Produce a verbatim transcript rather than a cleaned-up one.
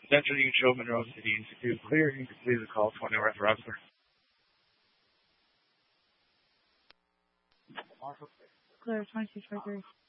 Central Neutral, Monroe City Institute. Clear. You can please call twenty West Rosler. Clear, twenty-two twenty-three.